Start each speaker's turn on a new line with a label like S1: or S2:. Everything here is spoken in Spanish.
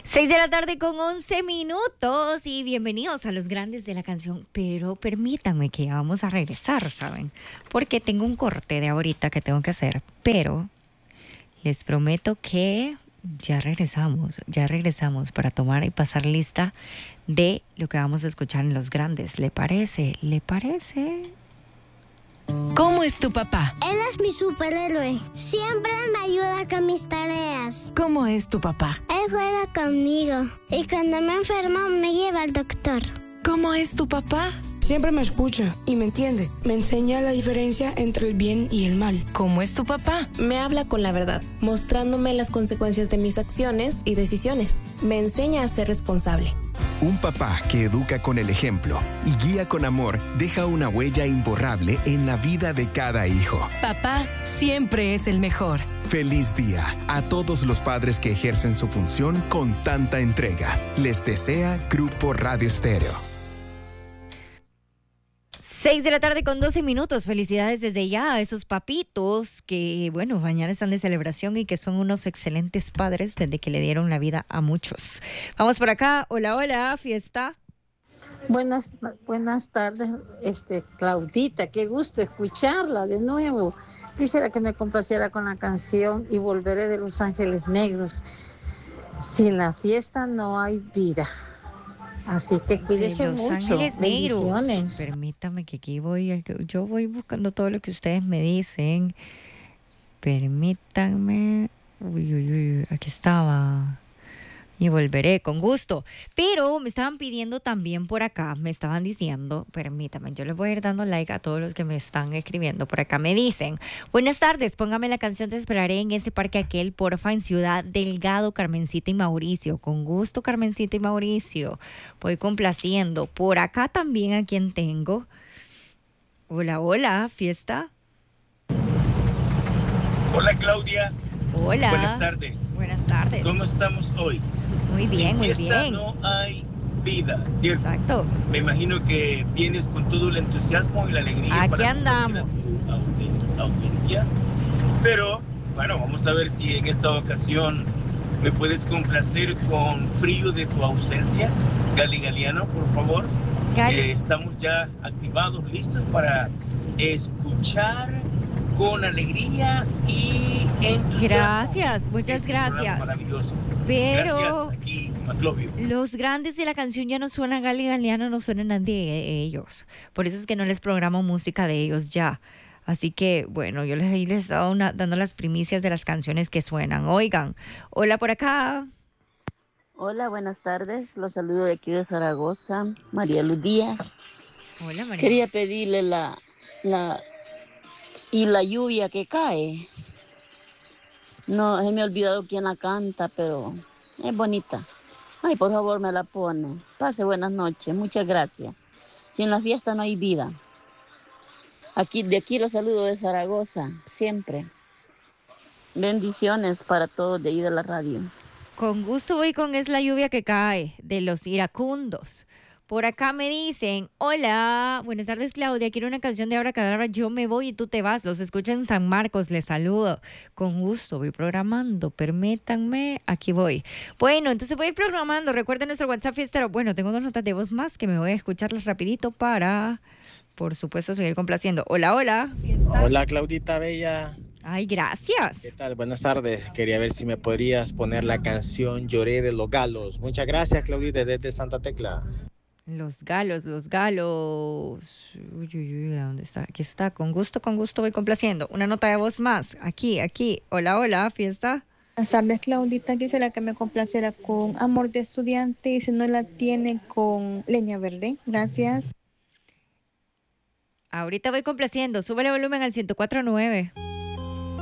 S1: 6 de la tarde con 11 minutos y bienvenidos a los grandes de la canción. Pero permítanme que ya vamos a regresar, ¿saben? Porque tengo un corte de ahorita que tengo que hacer, pero les prometo que ya regresamos para tomar y pasar lista de lo que vamos a escuchar en los grandes. ¿Le parece? ¿Le parece?
S2: ¿Cómo es tu papá?
S3: Él es mi superhéroe. Siempre me ayuda con mis tareas.
S2: ¿Cómo es tu papá?
S3: Él juega conmigo y cuando me enfermo me lleva al doctor.
S2: ¿Cómo es tu papá?
S4: Siempre me escucha y me entiende. Me enseña la diferencia entre el bien y el mal.
S2: ¿Cómo es tu papá?
S5: Me habla con la verdad, mostrándome las consecuencias de mis acciones y decisiones. Me enseña a ser responsable.
S6: Un papá que educa con el ejemplo y guía con amor deja una huella imborrable en la vida de cada hijo.
S2: Papá siempre es el mejor.
S6: Feliz día a todos los padres que ejercen su función con tanta entrega. Les desea Grupo Radio Estéreo.
S1: 6 de la tarde con 12 minutos. Felicidades desde ya a esos papitos que, bueno, mañana están de celebración y que son unos excelentes padres desde que le dieron la vida a muchos. Vamos por acá. Hola, hola, fiesta.
S7: Buenas tardes, Claudita, qué gusto escucharla de nuevo. Quisiera que me complaciera con la canción Y volveré de Los Ángeles Negros. Sin la fiesta no hay vida. Así que cuídese
S1: Los
S7: mucho.
S1: Ángeles Negros.
S7: Bendiciones.
S1: Permítame que aquí yo voy buscando todo lo que ustedes me dicen. Permítanme. Uy, aquí estaba. Y volveré con gusto. Pero me estaban pidiendo también por acá, me estaban diciendo, permítame, yo les voy a ir dando like a todos los que me están escribiendo. Por acá me dicen, buenas tardes, póngame la canción Te esperaré en ese parque aquel, porfa, en Ciudad Delgado, Carmencita y Mauricio. Con gusto, Carmencita y Mauricio. Voy complaciendo. Por acá también a quien tengo. Hola, hola, fiesta.
S8: Hola, Claudia.
S1: Hola.
S8: Buenas tardes.
S1: Buenas tardes.
S8: ¿Cómo estamos hoy?
S1: Muy bien,
S8: Sin
S1: muy
S8: fiesta
S1: bien.
S8: no hay vida, ¿cierto?
S1: Exacto.
S8: Me imagino que vienes con todo el entusiasmo y la alegría.
S1: Aquí
S8: para
S1: andamos.
S8: complacer a tu audiencia. Pero, bueno, vamos a ver si en esta ocasión me puedes complacer con Frío de tu ausencia. Gali Galiano, por favor.
S1: Gali.
S8: Estamos ya activados, listos para escuchar con alegría y entusiasmo.
S1: Gracias, muchas gracias.
S8: Maravilloso.
S1: Pero
S8: Gracias, aquí, Maclovio.
S1: los grandes de la canción ya no suenan Gali Galiano, no suenan nadie de ellos. Por eso es que no les programo música de ellos ya. Así que, bueno, yo les he estado dando las primicias de las canciones que suenan. Oigan, hola por acá.
S9: Hola, buenas tardes. Los saludo de aquí de Zaragoza, María Luz Díaz.
S1: Hola, María.
S9: Quería pedirle la lluvia que cae. No, se me ha olvidado quién la canta, pero es bonita. Ay, por favor, me la pone. Pase buenas noches, muchas gracias. Sin la fiesta no hay vida. De aquí los saludo de Zaragoza, siempre. Bendiciones para todos de ahí de la radio.
S1: Con gusto voy con Es la lluvia que cae, de Los Iracundos. Por acá me dicen, hola, buenas tardes Claudia, quiero una canción de Abracadabra, yo me voy y tú te vas, los escucho en San Marcos, les saludo, con gusto, voy programando, permítanme, aquí voy. Bueno, entonces voy programando, recuerden nuestro WhatsApp fiestero, bueno, tengo 2 notas de voz más que me voy a escucharlas rapidito para, por supuesto, seguir complaciendo. Hola, hola.
S10: Hola Claudita Bella.
S1: Ay, gracias.
S10: ¿Qué tal? Buenas tardes. Quería ver si me podrías poner la canción Lloré de los Galos. Muchas gracias Claudita desde Santa Tecla.
S1: Los galos. Uy, ¿dónde está? Aquí está, con gusto voy complaciendo. Una nota de voz más, aquí. Hola, hola, fiesta.
S11: Buenas tardes, Claudita. Quisiera que me complaciera con Amor de Estudiante y si no la tiene con Leña Verde. Gracias.
S1: Ahorita voy complaciendo, súbele volumen al 104.9.